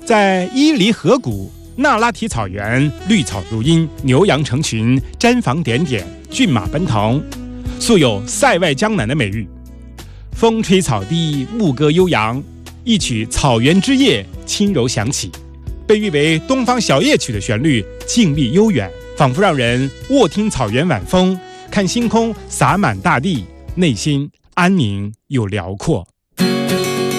在伊犁河谷、那拉提草原，绿草如茵，牛羊成群，毡房点点，骏马奔腾，素有塞外江南的美誉。风吹草低，牧歌悠扬，一曲《草原之夜》轻柔响起，被誉为东方小夜曲的旋律静谧悠远，仿佛让人卧听草原晚风，看星空洒满大地，内心安宁又辽阔。